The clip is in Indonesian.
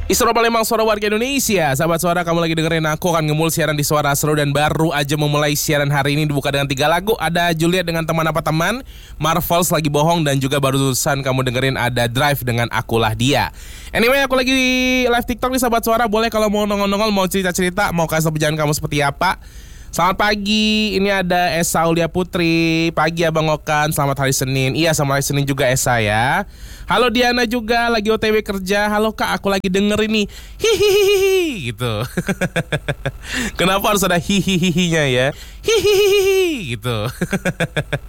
Isra Palembang, suara warga Indonesia. Sahabat suara, kamu lagi dengerin aku akan ngemul siaran di Suara Seru. Dan baru aja memulai siaran hari ini dibuka dengan 3 lagu. Ada Juliet dengan Teman Apa Teman, Marvels Lagi Bohong, dan juga barusan kamu dengerin ada Drive dengan Akulah Dia. Anyway, aku lagi di live TikTok nih sahabat suara. Boleh kalau mau nongol-nongol, mau cerita-cerita, mau kasih perjalanan kamu seperti apa. Selamat pagi, ini ada Esa Aulia Putri. Pagi Abang Okan, selamat hari Senin. Iya, selamat hari Senin juga Esa ya. Halo Diana juga, lagi OTW kerja. Halo Kak, aku lagi denger ini. Hihihihi gitu. Kenapa harus ada hihihihinya ya? Hihihihi gitu.